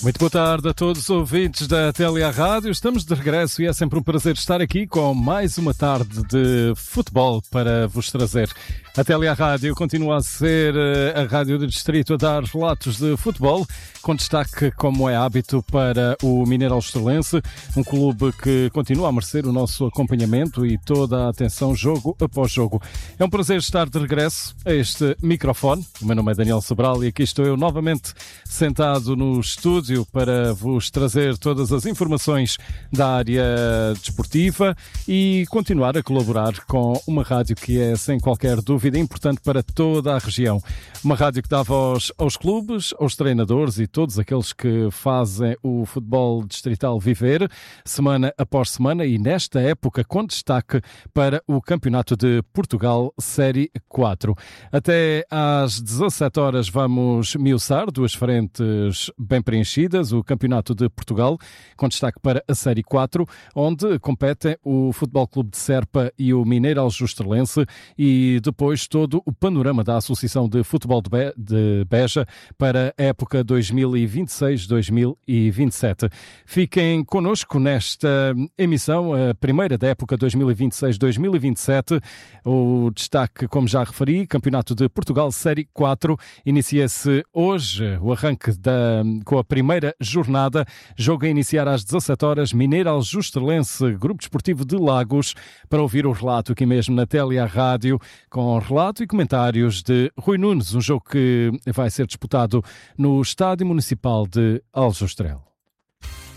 Muito boa tarde a todos os ouvintes da Telia Rádio. Estamos de regresso e é sempre um prazer estar aqui com mais uma tarde de futebol para vos trazer. A Telia Rádio continua a ser a rádio do distrito a dar relatos de futebol, com destaque, como é hábito, para o Mineirão Estorlense, um clube que continua a merecer o nosso acompanhamento e toda a atenção jogo após jogo. É um prazer estar de regresso a este microfone. O meu nome é Daniel Sobral e aqui estou eu novamente sentado no estúdio para vos trazer todas as informações da área desportiva e continuar a colaborar com uma rádio que é, sem qualquer dúvida, importante para toda a região. Uma rádio que dá voz aos clubes, aos treinadores e todos aqueles que fazem o futebol distrital viver, semana após semana, e nesta época com destaque para o Campeonato de Portugal Série 4. Até às 17 horas vamos miuçar duas frentes bem preenchidas, o Campeonato de Portugal, com destaque para a Série 4, onde competem o Futebol Clube de Serpa e o Mineirão Estorlense, e depois todo o panorama da Associação de Futebol de Beja para a época 2026-2027. Fiquem connosco nesta emissão, a primeira da época 2026-2027. O destaque, como já referi, Campeonato de Portugal Série 4. Inicia-se hoje o arranque com a primeira jornada. Jogo a iniciar às 17 horas, Mineirão Estorlense, Grupo Desportivo de Lagos, para ouvir o relato aqui mesmo na Telia Rádio, com relato e comentários de Rui Nunes, um jogo que vai ser disputado no Estádio Municipal de Aljustrel.